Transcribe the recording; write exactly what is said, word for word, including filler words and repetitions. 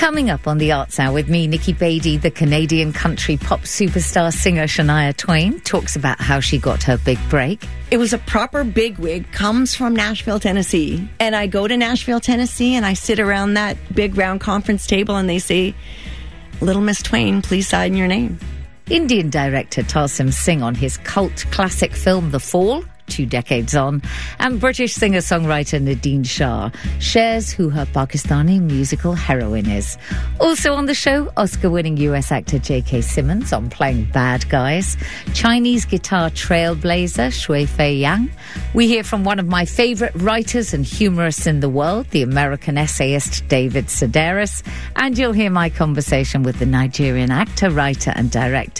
Coming up on the Arts Hour with me, Nikki Beattie, the Canadian country pop superstar singer Shania Twain talks about how she got her big break. It was a proper bigwig, comes from Nashville, Tennessee. And I go to Nashville, Tennessee, and I sit around that big round conference table and they say, "Little Miss Twain, please sign your name." Indian director Tarsem Singh on his cult classic film The Fall, two decades on, and British singer-songwriter Nadine Shah shares who her Pakistani musical heroine is. Also on the show, Oscar-winning U S actor J K. Simmons on playing bad guys, Chinese guitar trailblazer Shui Fei Yang. We hear from one of my favourite writers and humorists in the world, the American essayist David Sedaris, and you'll hear my conversation with the Nigerian actor, writer and director